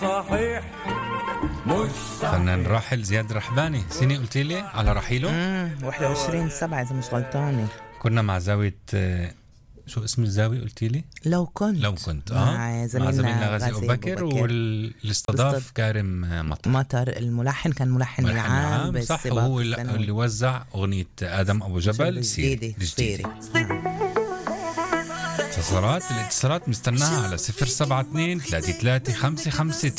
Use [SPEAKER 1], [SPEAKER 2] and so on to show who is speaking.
[SPEAKER 1] صحيح مش
[SPEAKER 2] فنان راحل زياد رحباني، سنة قلت لي على رحيله.
[SPEAKER 3] 21/7 إذا مش غلطانة.
[SPEAKER 2] كنا مع زاوية شو اسم الزاوية قلت لي؟
[SPEAKER 3] لو كنت
[SPEAKER 2] مع زميلنا غازي أبو بكر، واللي استضاف كارم
[SPEAKER 3] مطر الملحن، كان ملحن العام
[SPEAKER 2] صح، وهو اللي وزع أغنية آدم أبو جبل سيري الجديدة. الاتصالات مستناها على 072 33 55